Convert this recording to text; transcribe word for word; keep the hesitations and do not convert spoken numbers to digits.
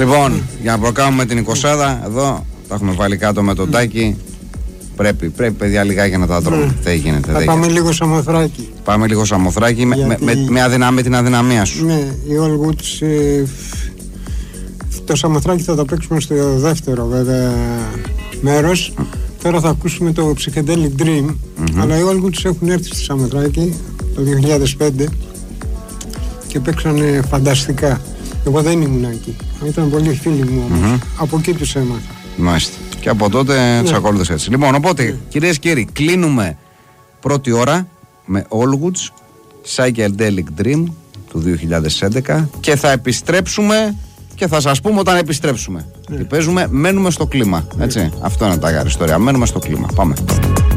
Λοιπόν, για να προκάμουμε την εικοσάδα, εδώ τα έχουμε βάλει κάτω με τον Τάκη. Πρέπει, πρέπει παιδιά λιγάκι να τα τρώμε. Δεν γίνεται. Θα πάμε λίγο Σαμοθράκη. Πάμε λίγο Σαμοθράκη με, με, με, με, αδυναμία, με την αδυναμία σου. Ναι, η All Woods. Ε, το Σαμοθράκη θα το παίξουμε στο δεύτερο βέβαια μέρος. Mm. Τώρα θα ακούσουμε το Psychedelic Dream. Mm-hmm. Αλλά οι All Woods έχουν έρθει στη Σαμοθράκη το δύο χιλιάδες πέντε και παίξανε φανταστικά. Εγώ δεν ήμουν εκεί. Ήταν πολλοί φίλοι μου όμως. Mm-hmm. Από εκεί τους έμαθα. Μάλιστα. Και από τότε ναι. Τους ακολούθησα έτσι. Λοιπόν, οπότε ναι. Κυρίες και κύριοι, κλείνουμε πρώτη ώρα με Allwoods Psychedelic Dream του δύο χιλιάδες έντεκα και θα επιστρέψουμε και θα σας πούμε όταν επιστρέψουμε. Ναι. Και παίζουμε, μένουμε στο κλίμα. Έτσι. Ναι. Αυτό είναι τα γάρι ιστορία. Μένουμε στο κλίμα. Πάμε.